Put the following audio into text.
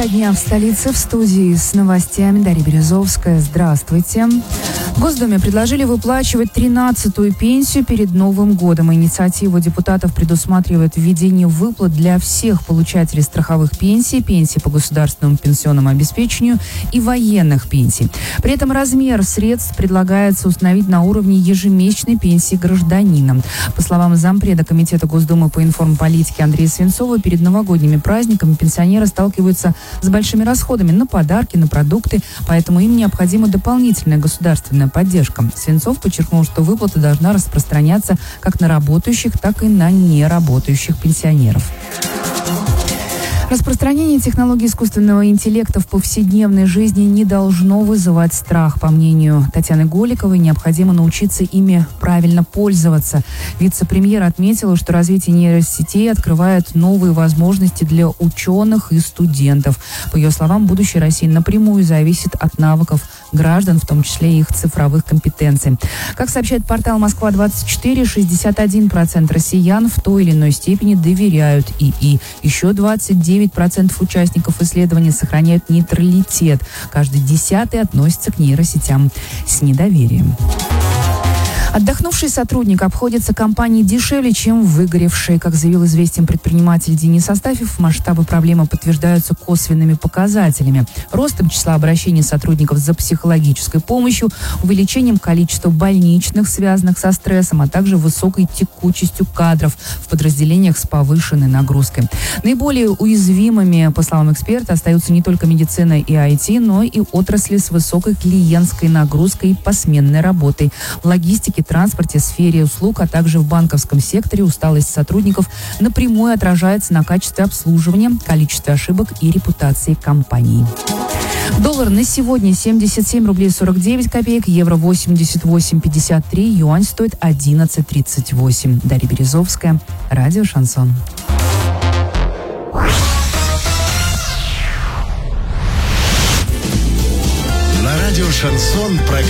конца дня в столице, в студии с новостями Дарья Березовская. Здравствуйте. В Госдуме предложили выплачивать 13-ю пенсию перед Новым годом. Инициатива депутатов предусматривает введение выплат для всех получателей страховых пенсий, пенсий по государственному пенсионному обеспечению и военных пенсий. При этом размер средств предлагается установить на уровне ежемесячной пенсии гражданина. По словам зампреда Комитета Госдумы по информполитике Андрея Свинцова, перед новогодними праздниками пенсионеры сталкиваются с большими расходами на подарки, на продукты, поэтому им необходима дополнительная государственная поддержка. Свинцов подчеркнул, что выплата должна распространяться как на работающих, так и на неработающих пенсионеров. Распространение технологий искусственного интеллекта в повседневной жизни не должно вызывать страх. По мнению Татьяны Голиковой, необходимо научиться ими правильно пользоваться. Вице-премьер отметила, что развитие нейросетей открывает новые возможности для ученых и студентов. По ее словам, будущее России напрямую зависит от навыков граждан, в том числе и их цифровых компетенций. Как сообщает портал «Москва-24», 61% россиян в той или иной степени доверяют ИИ. Еще 29% участников исследования сохраняют нейтралитет. Каждый 10-й относится к нейросетям с недоверием. Отдохнувший сотрудник обходится компании дешевле, чем выгоревший. Как заявил «Известиям» предприниматель Денис Астафьев, масштабы проблемы подтверждаются косвенными показателями. Ростом числа обращений сотрудников за психологической помощью, увеличением количества больничных, связанных со стрессом, а также высокой текучестью кадров в подразделениях с повышенной нагрузкой. Наиболее уязвимыми, по словам эксперта, остаются не только медицина и IT, но и отрасли с высокой клиентской нагрузкой и посменной работой. В логистике, транспорте, сфере услуг, а также в банковском секторе усталость сотрудников напрямую отражается на качестве обслуживания, количестве ошибок и репутации компании. Доллар на сегодня 77 рублей 49 копеек, евро 88,53, юань стоит 11,38. Дарья Березовская, радио «Шансон». На радио «Шансон» программа